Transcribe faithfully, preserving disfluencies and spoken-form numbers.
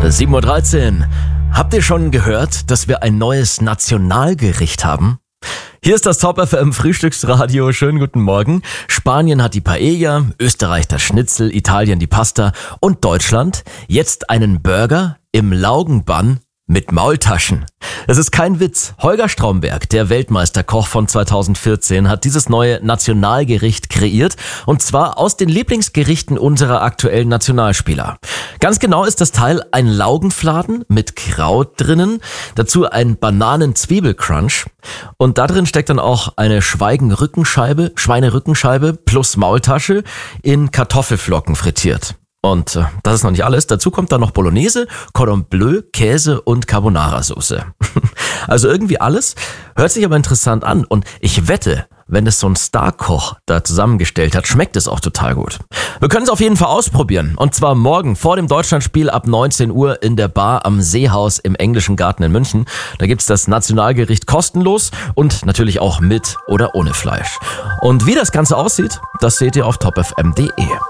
sieben Uhr dreizehn. Habt ihr schon gehört, dass wir ein neues Nationalgericht haben? Hier ist das Top F M Frühstücksradio. Schönen guten Morgen. Spanien hat die Paella, Österreich das Schnitzel, Italien die Pasta und Deutschland jetzt einen Burger im Laugenbann mit Maultaschen. Es ist kein Witz. Holger Stromberg, der Weltmeisterkoch von zweitausendvierzehn, hat dieses neue Nationalgericht kreiert, und zwar aus den Lieblingsgerichten unserer aktuellen Nationalspieler. Ganz genau ist das Teil ein Laugenfladen mit Kraut drinnen, dazu ein Bananen-Zwiebel-Crunch, und da drin steckt dann auch eine Schweigen-Rückenscheibe, Schweinerückenscheibe plus Maultasche in Kartoffelflocken frittiert. Und äh, das ist noch nicht alles. Dazu kommt dann noch Bolognese, Cordon Bleu, Käse und Carbonara-Soße. Also irgendwie alles. Hört sich aber interessant an. Und ich wette, wenn es so ein Starkoch da zusammengestellt hat, schmeckt es auch total gut. Wir können es auf jeden Fall ausprobieren. Und zwar morgen vor dem Deutschlandspiel ab neunzehn Uhr in der Bar am Seehaus im Englischen Garten in München. Da gibt's das Nationalgericht kostenlos und natürlich auch mit oder ohne Fleisch. Und wie das Ganze aussieht, das seht ihr auf top f m punkt d e.